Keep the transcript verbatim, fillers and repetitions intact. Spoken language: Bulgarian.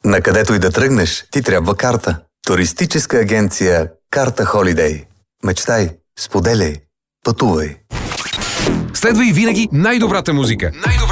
Накъдето и да тръгнеш, ти трябва карта. Туристическа агенция Карта Холидей. Мечтай, споделяй, пътувай. Следвай винаги най-добрата музика. Най-добрата